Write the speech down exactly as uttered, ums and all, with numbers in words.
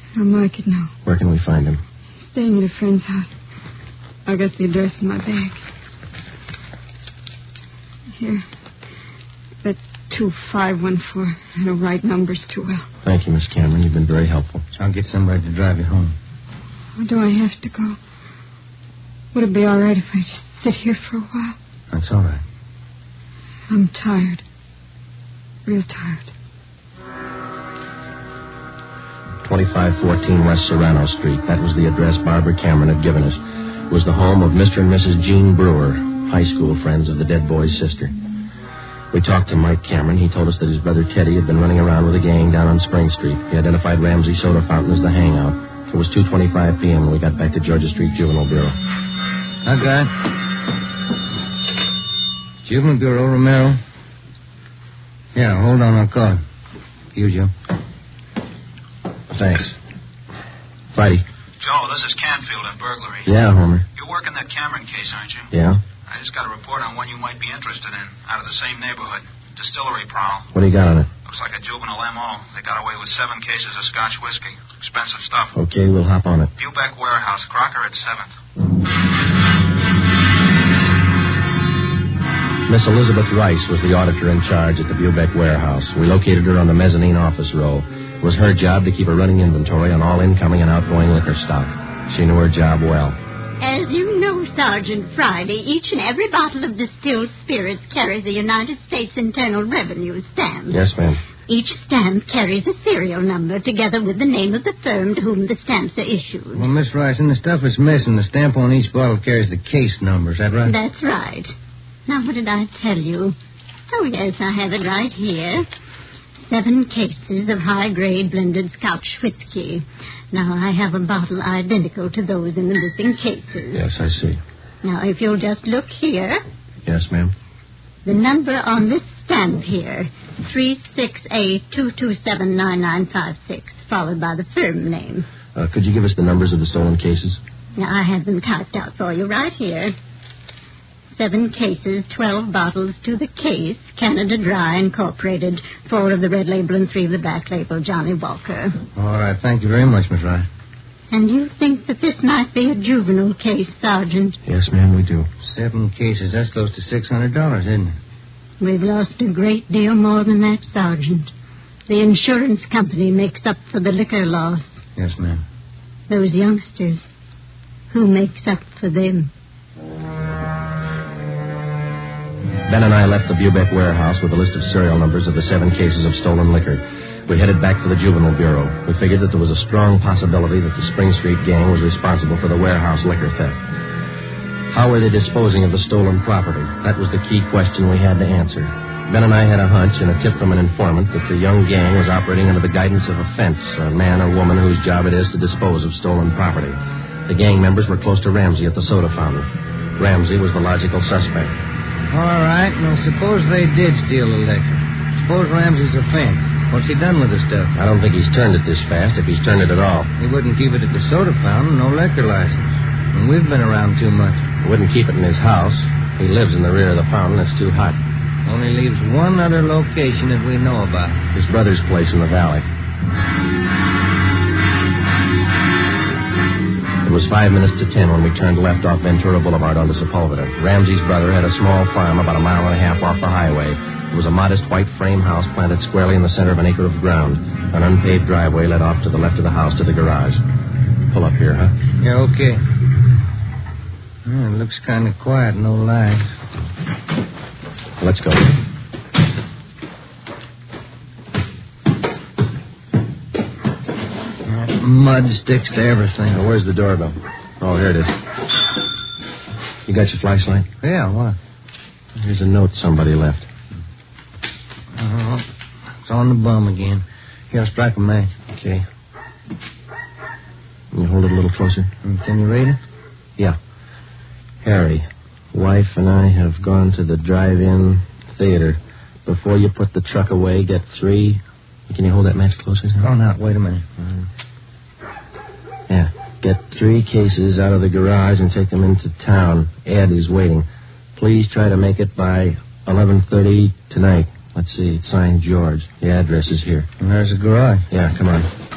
I'll mark it now. Where can we find him? Staying at a friend's house. I got the address in my bag. Here. That's two five one four. I don't write numbers too well. Thank you, Miss Cameron. You've been very helpful. I'll get somebody to drive you home. Or do I have to go? Would it be all right if I just sit here for a while? That's all right. I'm tired. Real tired. twenty-five fourteen West Serrano Street. That was the address Barbara Cameron had given us. It was the home of Mister and Missus Jean Brewer, high school friends of the dead boy's sister. We talked to Mike Cameron. He told us that his brother Teddy had been running around with a gang down on Spring Street. He identified Ramsey Soda Fountain as the hangout. It was two twenty-five p.m. when we got back to Georgia Street Juvenile Bureau. Hi, guy. Juvenile Bureau, Romero. Yeah, hold on, I'll call him. You, Joe. Thanks. Friday. Joe, this is Canfield in burglary. Yeah, Homer. You're working that Cameron case, aren't you? Yeah? I just got a report on one you might be interested in, out of the same neighborhood. Distillery prowl. What do you got on it? Looks like a juvenile M O. They got away with seven cases of Scotch whiskey. Expensive stuff. Okay, we'll hop on it. Bubeck Warehouse, Crocker at seventh. Miss Elizabeth Rice was the auditor in charge at the Bubeck Warehouse. We located her on the mezzanine office row. It was her job to keep a running inventory on all incoming and outgoing liquor stock. She knew her job well. As you know, Sergeant Friday, each and every bottle of distilled spirits carries a United States Internal Revenue stamp. Yes, ma'am. Each stamp carries a serial number together with the name of the firm to whom the stamps are issued. Well, Miss Rice, and the stuff is missing. The stamp on each bottle carries the case number. Is that right? That's right. Now, what did I tell you? Oh, yes, I have it right here. Seven cases of high-grade blended Scotch whiskey. Now, I have a bottle identical to those in the missing cases. Yes, I see. Now, if you'll just look here. Yes, ma'am. The number on this stamp here, three six eight two two seven nine nine five six, followed by the firm name. Uh, could you give us the numbers of the stolen cases? Now, I have them typed out for you right here. Seven cases, twelve bottles to the case, Canada Dry Incorporated, four of the red label and three of the black label, Johnny Walker. All right, thank you very much, Miss Rice. And you think that this might be a juvenile case, Sergeant? Yes, ma'am, we do. Seven cases, that's close to six hundred dollars, isn't it? We've lost a great deal more than that, Sergeant. The insurance company makes up for the liquor loss. Yes, ma'am. Those youngsters, who makes up for them? Ben and I left the Bubeck Warehouse with a list of serial numbers of the seven cases of stolen liquor. We headed back for the Juvenile Bureau. We figured that there was a strong possibility that the Spring Street gang was responsible for the warehouse liquor theft. How were they disposing of the stolen property? That was the key question we had to answer. Ben and I had a hunch and a tip from an informant that the young gang was operating under the guidance of a fence, a man or woman whose job it is to dispose of stolen property. The gang members were close to Ramsey at the soda fountain. Ramsey was the logical suspect. All right, now suppose they did steal the liquor. Suppose Ramsey's a fence. What's he done with the stuff? I don't think he's turned it this fast, if he's turned it at all. He wouldn't keep it at the soda fountain, no liquor license. And we've been around too much. He wouldn't keep it in his house. He lives in the rear of the fountain. It's too hot. Only leaves one other location that we know about. His brother's place in the valley. It was five minutes to ten when we turned left off Ventura Boulevard onto Sepulveda. Ramsey's brother had a small farm about a mile and a half off the highway. It was a modest white frame house planted squarely in the center of an acre of ground. An unpaved driveway led off to the left of the house to the garage. Pull up here, huh? Yeah, okay. Well, it looks kind of quiet, no lights. Let's go. Mud sticks to everything. Now, where's the doorbell? Oh, here it is. You got your flashlight? Yeah, what? Here's a note somebody left. Oh, it's on the bum again. Here, I'll strike a match. Okay. Can you hold it a little closer? Can you read it? Yeah. Harry, wife and I have gone to the drive-in theater. Before you put the truck away, get three... Can you hold that match closer? Huh? Oh, no, wait a minute. Uh, yeah. Get three cases out of the garage and take them into town. Ed is waiting. Please try to make it by eleven thirty tonight. Let's see. It's signed George. The address is here. And there's the garage. Yeah, come on.